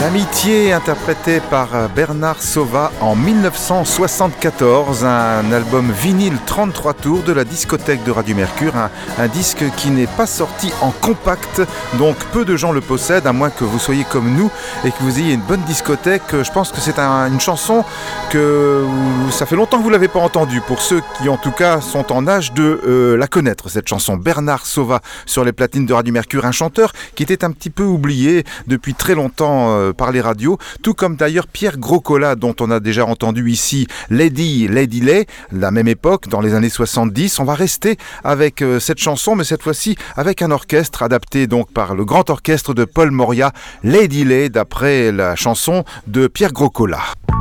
Amitié, interprété par Bernard Sauvat en 1974, un album vinyle 33 tours de la discothèque de Radio Mercure, un disque qui n'est pas sorti en compact, donc peu de gens le possèdent, à moins que vous soyez comme nous et que vous ayez une bonne discothèque. Je pense que c'est une chanson que ça fait longtemps que vous ne l'avez pas entendue, pour ceux qui en tout cas sont en âge de la connaître, cette chanson. Bernard Sauvat sur les platines de Radio Mercure, un chanteur qui était un petit peu oublié depuis très longtemps par les radios, tout comme d'ailleurs Pierre Groscola, dont on a déjà entendu ici Lady Lay, la même époque, dans les années 70. On va rester avec cette chanson, mais cette fois-ci avec un orchestre adapté donc par le grand orchestre de Paul Moria, Lady Lay, d'après la chanson de Pierre Groscola.